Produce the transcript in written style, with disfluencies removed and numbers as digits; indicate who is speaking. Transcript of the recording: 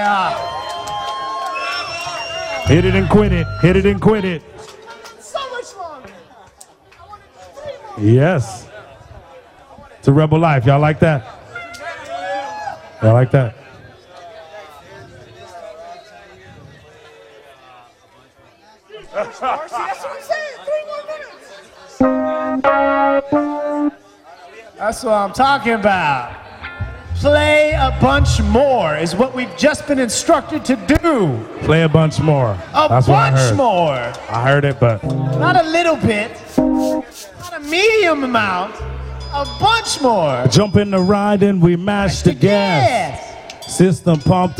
Speaker 1: Yeah.
Speaker 2: Hit it and quit it. Hit it and quit it.
Speaker 1: So much longer. I want to do 3 more.
Speaker 2: Yes. It's a rebel life. Y'all like that? Y'all like that?
Speaker 1: That's what I'm saying. 3 more minutes. That's what I'm talking about. Play a bunch more is what we've just been instructed to do.
Speaker 2: Play a bunch more.
Speaker 1: A
Speaker 2: That's what I
Speaker 1: bunch
Speaker 2: heard.
Speaker 1: more.
Speaker 2: I heard it, but
Speaker 1: Not a little bit. Not a medium amount. A bunch more.
Speaker 2: jump in the ride and we mash the gas.
Speaker 1: Yes.
Speaker 2: System pumped.